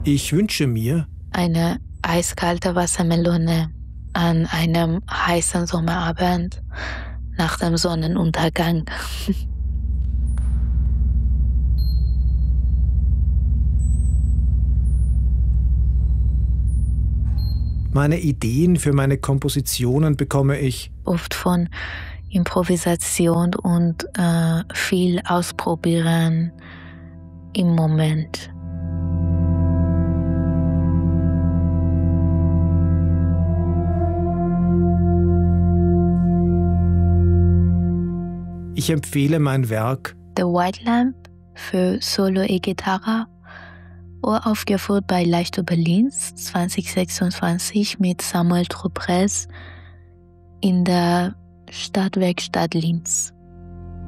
Ich wünsche mir eine eiskalte Wassermelone an einem heißen Sommerabend nach dem Sonnenuntergang. meine Ideen für meine Kompositionen bekomme ich Oft von Improvisation und viel Ausprobieren im Moment. Ich empfehle mein Werk The White Lamp für Solo E-Gitarre, uraufgeführt bei Leichter Berlins 2026 mit Samuel Truprez in der Stadtwerkstatt Linz.